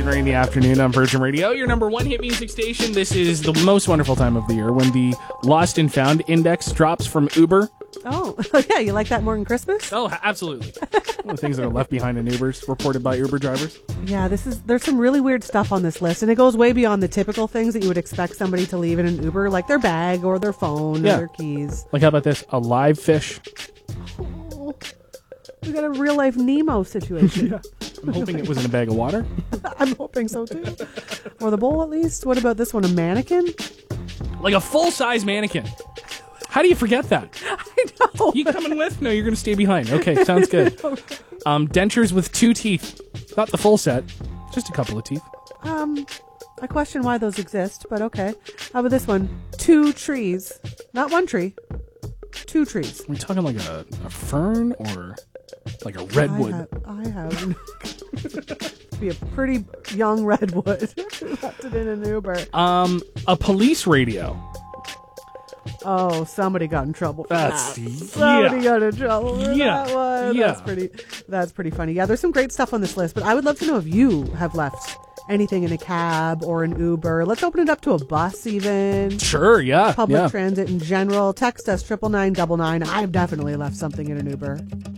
During the afternoon on Virgin Radio, your number one hit music station. This is the most wonderful time of the year when the Lost and Found index drops from Uber. Oh, yeah, you like that more than Christmas? Oh, absolutely. One of the things that are left behind in Ubers, reported by Uber drivers. Yeah, there's some really weird stuff on this list, and it goes way beyond the typical things that you would expect somebody to leave in an Uber, like their bag or their phone or their keys. Like, how about this? A live fish. Oh, we got a real-life Nemo situation. Yeah. I'm hoping it was in a bag of water. I'm hoping so, too. Or the bowl, at least. What about this one? A mannequin? Like a full-size mannequin. How do you forget that? I know. You coming with? No, you're going to stay behind. Okay, sounds good. Okay. Dentures with 2 teeth. Not the full set. Just a couple of teeth. I question why those exist, but okay. How about this one? 2 trees. Not 1 tree. 2 trees. Are we talking like a fern or like a redwood? I have. Be a pretty young redwood. Left it in an Uber. A police radio. Oh, somebody got in trouble for That's that. Somebody got in trouble for that one. Yeah. That's pretty funny. Yeah, there's some great stuff on this list, but I would love to know if you have left anything in a cab or an Uber. Let's open it up to a bus even. Sure, yeah. Public transit in general. Text us 99999. I've definitely left something in an Uber.